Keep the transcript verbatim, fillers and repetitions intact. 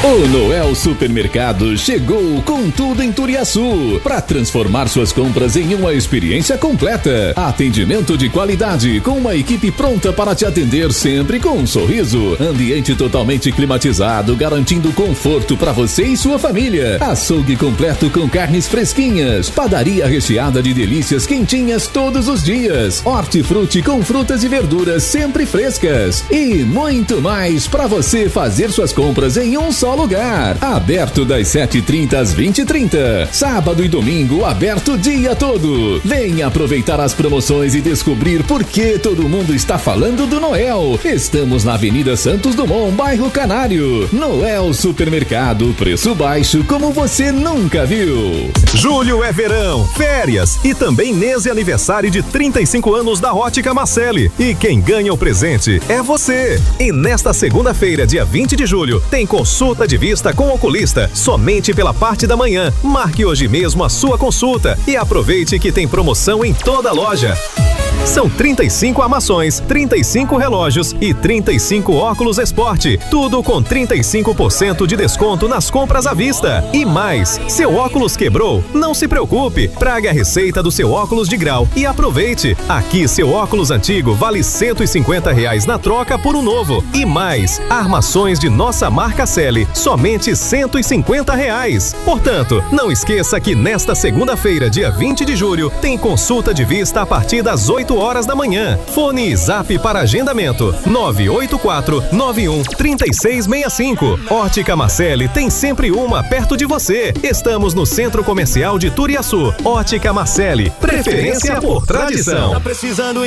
O Noel Supermercado chegou com tudo em Turiaçu para transformar suas compras em uma experiência completa. Atendimento de qualidade com uma equipe pronta para te atender sempre com um sorriso. Ambiente totalmente climatizado, garantindo conforto para você e sua família. Açougue completo com carnes fresquinhas. Padaria recheada de delícias quentinhas todos os dias. Hortifruti com frutas e verduras sempre frescas. E muito mais para você fazer suas compras em um só lugar. Aberto das sete e trinta às vinte e trinta. Sábado e domingo aberto o dia todo. Venha aproveitar as promoções e descobrir por que todo mundo está falando do Noel. Estamos na Avenida Santos Dumont, bairro Canário. Noel Supermercado, preço baixo como você nunca viu. Julho é verão, férias e também mês e aniversário de trinta e cinco anos da Ótica Marcelli. E quem ganha o presente é você. E nesta segunda-feira, dia vinte de julho, tem consulta de vista com oculista, somente pela parte da manhã. Marque hoje mesmo a sua consulta e aproveite que tem promoção em toda a loja. São trinta e cinco armações, trinta e cinco relógios e trinta e cinco óculos esporte. Tudo com trinta e cinco por cento de desconto nas compras à vista. E mais, seu óculos quebrou? Não se preocupe, traga a receita do seu óculos de grau e aproveite. Aqui seu óculos antigo vale cento e cinquenta reais na troca por um novo. E mais, armações de nossa marca Celi, somente cento e cinquenta reais. Portanto, não esqueça que nesta segunda-feira, dia vinte de julho, tem consulta de vista a partir das oito horas da manhã. Fone e zap para agendamento nove oito quatro nove um três seis seis cinco. Ótica Marcelli tem sempre uma perto de você. Estamos no Centro Comercial de Turiaçu. Ótica Marcelli, preferência por tradição. Tá precisando